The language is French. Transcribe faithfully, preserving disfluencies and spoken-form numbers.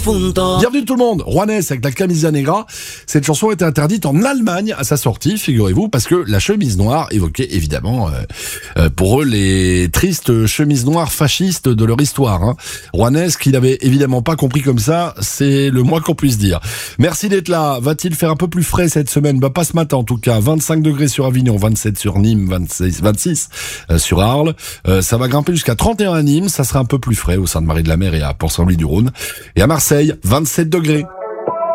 difunto. Bienvenue tout le monde, Juanes avec la camisa negra. Cette chanson était interdite en Allemagne à sa sortie, figurez-vous, parce que la chemise noire évoquait évidemment euh, euh, pour eux les tristes chemises noires fascistes de leur histoire. Hein. Juanes, qui n'avait évidemment pas compris comme ça, c'est le moins qu'on puisse dire. Merci d'être là. Va-t-il faire un peu plus frais cette semaine? Bah pas ce matin en tout cas. vingt-cinq degrés sur Avignon, vingt-sept sur Nîmes, vingt-six, vingt-six euh, sur Arles. Euh, ça va grimper jusqu'à trente et un à Nîmes. Ça sera un peu plus frais au Sainte-Marie de la Mer et à Port-Saint-Louis du Rhône. Et à Marseille, vingt-sept degrés.